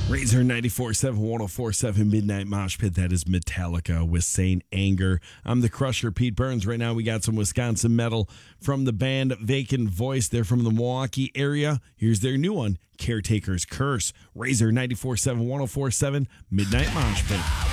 Razor 94.7, 104.7 Midnight Mosh Pit. That is Metallica with Saint Anger. I'm the Crusher, Pete Burns. Right now we got some Wisconsin metal from the band Vacant Voice. They're from the Milwaukee area. Here's their new one, Caretaker's Curse. Razor 94.7, 104.7 Midnight Mosh Pit.